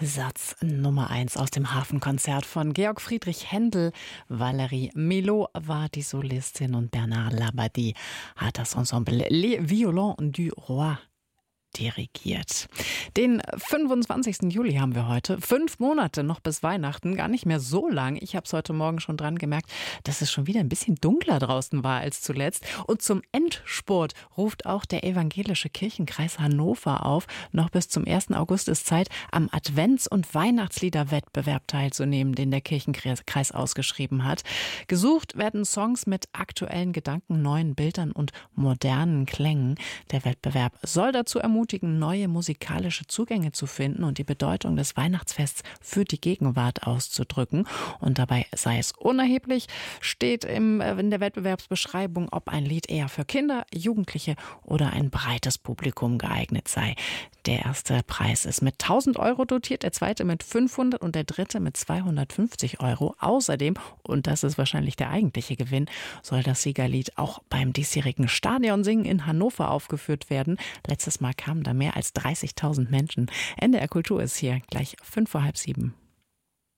Satz Nummer 1 aus dem Hafenkonzert von Georg Friedrich Händel. Valérie Mélot war die Solistin und Bernard Labadie hat das Ensemble Les Violons du Roi dirigiert. Den 25. Juli haben wir heute. 5 Monate noch bis Weihnachten, gar nicht mehr so lang. Ich habe es heute Morgen schon dran gemerkt, dass es schon wieder ein bisschen dunkler draußen war als zuletzt. Und zum Endspurt ruft auch der Evangelische Kirchenkreis Hannover auf. Noch bis zum 1. August ist Zeit, am Advents- und Weihnachtsliederwettbewerb teilzunehmen, den der Kirchenkreis ausgeschrieben hat. Gesucht werden Songs mit aktuellen Gedanken, neuen Bildern und modernen Klängen. Der Wettbewerb soll dazu ermutigen, neue musikalische Zugänge zu finden und die Bedeutung des Weihnachtsfests für die Gegenwart auszudrücken. Und dabei sei es unerheblich, steht in der Wettbewerbsbeschreibung, ob ein Lied eher für Kinder, Jugendliche oder ein breites Publikum geeignet sei. Der erste Preis ist mit 1.000 Euro dotiert, der zweite mit 500 und der dritte mit 250 Euro. Außerdem, und das ist wahrscheinlich der eigentliche Gewinn, soll das Siegerlied auch beim diesjährigen Stadionsingen in Hannover aufgeführt werden. Letztes Mal kamen da mehr als 30.000 Menschen. NDR Kultur ist hier gleich 6:05.